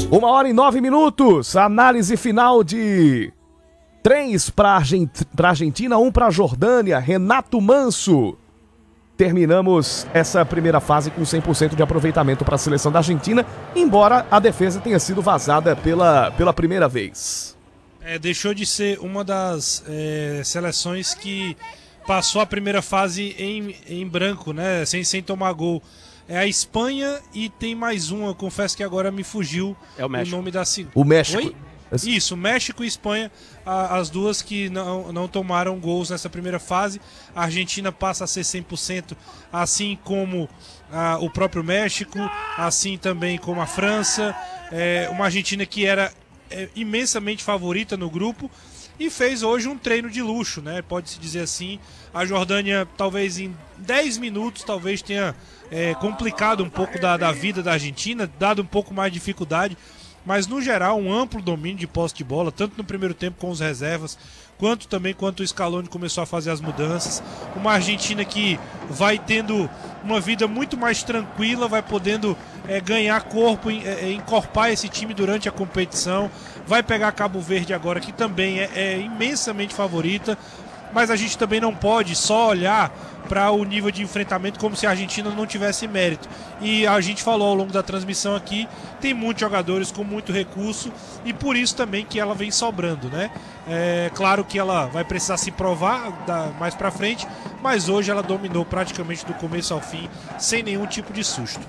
1h09. Análise final de 3 para Argentina, 1 para a Jordânia. Renato Manso. Terminamos essa primeira fase com 100% de aproveitamento para a seleção da Argentina, embora a defesa tenha sido vazada pela primeira vez. Deixou de ser uma das seleções que passou a primeira fase em branco, né? Sem tomar gol. É a Espanha e tem mais uma, eu confesso que agora me fugiu o nome da segunda. O México. Oi? Isso, México e Espanha, as duas que não tomaram gols nessa primeira fase. A Argentina passa a ser 100%, assim como o próprio México, assim também como a França. Uma Argentina que era imensamente favorita no grupo e fez hoje um treino de luxo, né? Pode-se dizer assim. A Jordânia talvez em 10 minutos talvez tenha complicado um pouco da vida da Argentina, dado um pouco mais de dificuldade. Mas no geral um amplo domínio de posse de bola, tanto no primeiro tempo com os reservas, quanto o Scaloni começou a fazer as mudanças. Uma Argentina que vai tendo uma vida muito mais tranquila, vai podendo ganhar corpo, encorpar esse time durante a competição. Vai pegar Cabo Verde agora, que também é imensamente favorita. Mas a gente também não pode só olhar para o nível de enfrentamento como se a Argentina não tivesse mérito. E a gente falou ao longo da transmissão aqui, tem muitos jogadores com muito recurso e por isso também que ela vem sobrando, né? Claro que ela vai precisar se provar mais para frente, mas hoje ela dominou praticamente do começo ao fim, sem nenhum tipo de susto.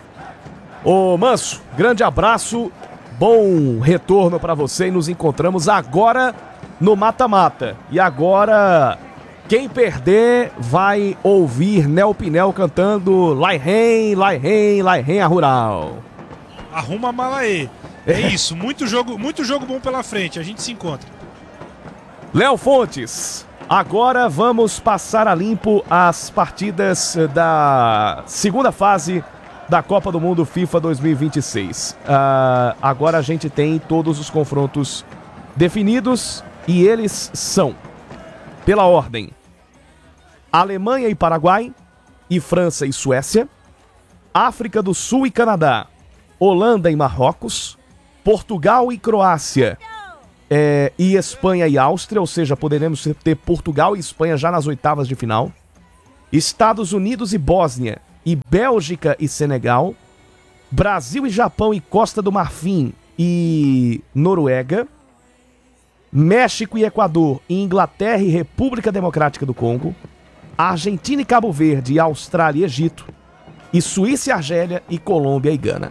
Ô Manso, grande abraço, bom retorno para você e nos encontramos agora no mata-mata. E agora, quem perder vai ouvir Nel Pinel cantando Lai Ren, Lai Ren, Lai Ren a Rural. Arruma a mala aí. É isso, muito jogo bom pela frente, a gente se encontra. Léo Fontes, agora vamos passar a limpo as partidas da segunda fase da Copa do Mundo FIFA 2026. Agora a gente tem todos os confrontos definidos. E eles são, pela ordem, Alemanha e Paraguai, e França e Suécia, África do Sul e Canadá, Holanda e Marrocos, Portugal e Croácia, e Espanha e Áustria, ou seja, poderemos ter Portugal e Espanha já nas oitavas de final, Estados Unidos e Bósnia, e Bélgica e Senegal, Brasil e Japão e Costa do Marfim e Noruega, México e Equador, e Inglaterra e República Democrática do Congo, Argentina e Cabo Verde, e Austrália e Egito, e Suíça e Argélia, e Colômbia e Gana.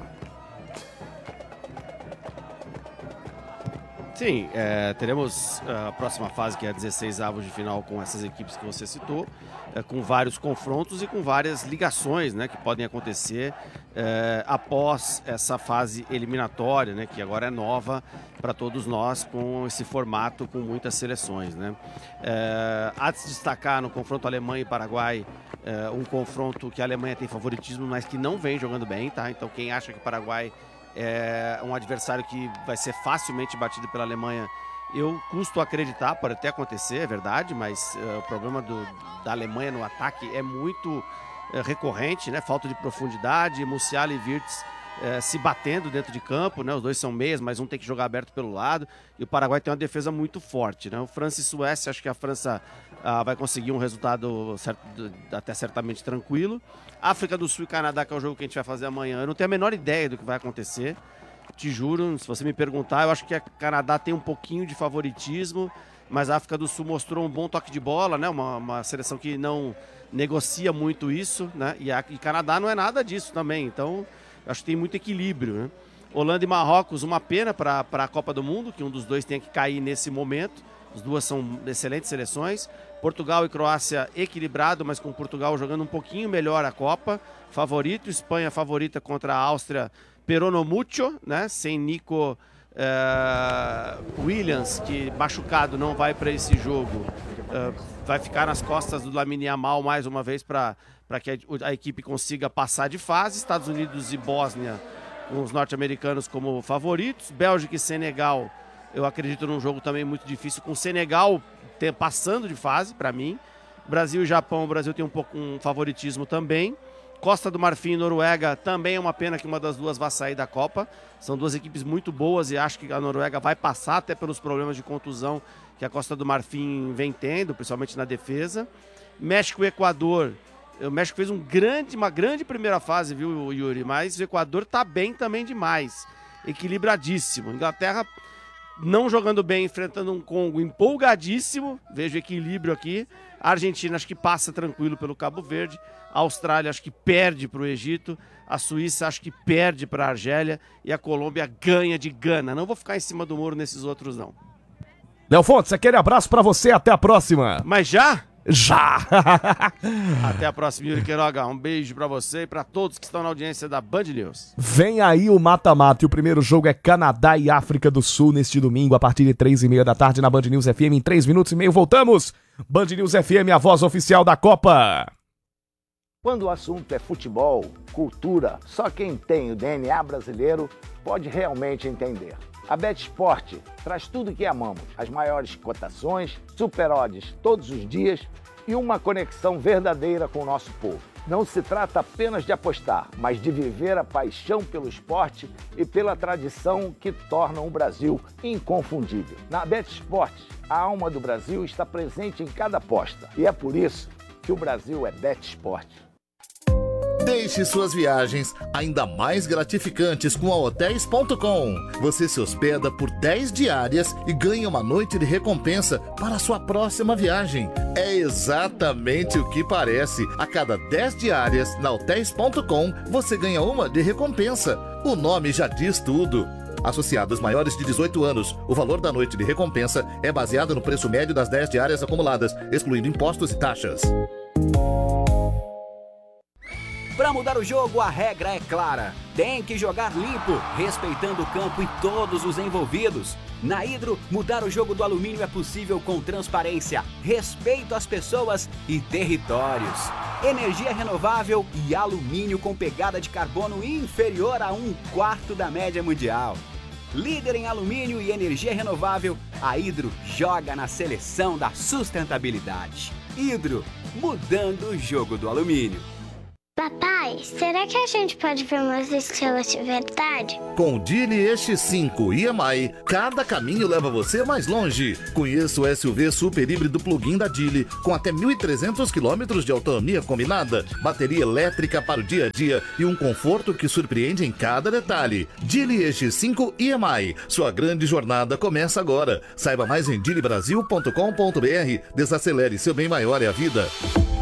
Sim, teremos a próxima fase, que é a 16avos de final, com essas equipes que você citou, com vários confrontos e com várias ligações, né, que podem acontecer após essa fase eliminatória, né, que agora é nova para todos nós, com esse formato com muitas seleções, né. Há de se destacar no confronto Alemanha e Paraguai, um confronto que a Alemanha tem favoritismo, mas que não vem jogando bem, tá? Então quem acha que o Paraguai é um adversário que vai ser facilmente batido pela Alemanha, eu custo acreditar, pode até acontecer, é verdade, mas o problema da Alemanha no ataque é muito recorrente, né? Falta de profundidade, Musiala e Wirtz se batendo dentro de campo, né? Os dois são meias, mas um tem que jogar aberto pelo lado, e o Paraguai tem uma defesa muito forte, né? O França e Suécia, acho que a França vai conseguir um resultado até certamente tranquilo. África do Sul e Canadá, que é o jogo que a gente vai fazer amanhã, eu não tenho a menor ideia do que vai acontecer, te juro. Se você me perguntar, eu acho que a Canadá tem um pouquinho de favoritismo, mas a África do Sul mostrou um bom toque de bola, né? Uma seleção que não negocia muito isso, né? E Canadá não é nada disso também, então acho que tem muito equilíbrio, né? Holanda e Marrocos, uma pena para a Copa do Mundo, que um dos dois tenha que cair nesse momento. As duas são excelentes seleções. Portugal e Croácia equilibrado, mas com Portugal jogando um pouquinho melhor a Copa. Favorito, Espanha favorita contra a Áustria, pero no mucho, né? Sem Nico Williams, que machucado não vai para esse jogo. Vai ficar nas costas do Lamine Yamal mais uma vez para que a equipe consiga passar de fase. Estados Unidos e Bósnia, com os norte-americanos como favoritos. Bélgica e Senegal, eu acredito num jogo também muito difícil, com o Senegal passando de fase, para mim. Brasil e Japão, o Brasil tem um favoritismo também. Costa do Marfim e Noruega também é uma pena que uma das duas vá sair da Copa. São duas equipes muito boas e acho que a Noruega vai passar até pelos problemas de contusão que a Costa do Marfim vem tendo, principalmente na defesa. México e Equador. O México fez uma grande primeira fase, viu, Yuri? Mas o Equador tá bem também demais. Equilibradíssimo. Inglaterra não jogando bem, enfrentando um Congo empolgadíssimo. Vejo equilíbrio aqui. A Argentina acho que passa tranquilo pelo Cabo Verde. A Austrália acho que perde para o Egito. A Suíça acho que perde para a Argélia. E a Colômbia ganha de Gana. Não vou ficar em cima do muro nesses outros, não. Léo Fontes, aquele abraço pra você, até a próxima. Mas já? Já! Até a próxima, Yuri Queiroga. Um beijo pra você e pra todos que estão na audiência da Band News. Vem aí o mata-mata e o primeiro jogo é Canadá e África do Sul neste domingo a partir de 3h30 da tarde na Band News FM. Em 3 minutos e meio voltamos. Band News FM, a voz oficial da Copa. Quando o assunto é futebol, cultura, só quem tem o DNA brasileiro pode realmente entender. A BetSport traz tudo o que amamos, as maiores cotações, super odds todos os dias e uma conexão verdadeira com o nosso povo. Não se trata apenas de apostar, mas de viver a paixão pelo esporte e pela tradição que tornam o Brasil inconfundível. Na BetSport, a alma do Brasil está presente em cada aposta e é por isso que o Brasil é BetSport. Deixe suas viagens ainda mais gratificantes com a Hotels.com. Você se hospeda por 10 diárias e ganha uma noite de recompensa para a sua próxima viagem. É exatamente o que parece. A cada 10 diárias na Hotels.com, você ganha uma de recompensa. O nome já diz tudo. Associados maiores de 18 anos, o valor da noite de recompensa é baseado no preço médio das 10 diárias acumuladas, excluindo impostos e taxas. Para mudar o jogo, a regra é clara. Tem que jogar limpo, respeitando o campo e todos os envolvidos. Na Hidro, mudar o jogo do alumínio é possível com transparência, respeito às pessoas e territórios. Energia renovável e alumínio com pegada de carbono inferior a 1/4 da média mundial. Líder em alumínio e energia renovável, a Hidro joga na seleção da sustentabilidade. Hidro, mudando o jogo do alumínio. Papai, será que a gente pode ver umas estrelas de verdade? Com o Geely EX5 EMI, cada caminho leva você mais longe. Conheça o SUV super híbrido plug-in da Geely, com até 1.300 km de autonomia combinada, bateria elétrica para o dia a dia e um conforto que surpreende em cada detalhe. Geely EX5 EMI, sua grande jornada começa agora. Saiba mais em geelybrasil.com.br. Desacelere, seu bem maior é a vida.